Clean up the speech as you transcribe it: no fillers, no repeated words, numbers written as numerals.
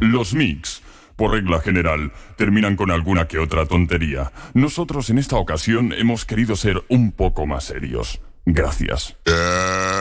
Los mix, por regla general, terminan con alguna que otra tontería. Nosotros en esta ocasión hemos querido ser un poco más serios. Gracias.